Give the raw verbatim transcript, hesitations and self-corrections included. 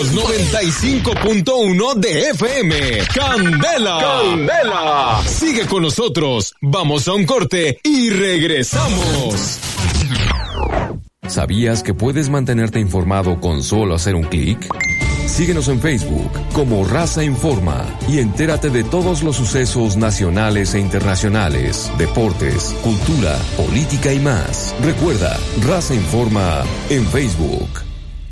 Somos noventa y cinco punto uno de F M. Candela. Candela. Sigue con nosotros. Vamos a un corte y regresamos. ¿Sabías que puedes mantenerte informado con solo hacer un clic? Síguenos en Facebook como Raza Informa y entérate de todos los sucesos nacionales e internacionales, deportes, cultura, política y más. Recuerda, Raza Informa en Facebook.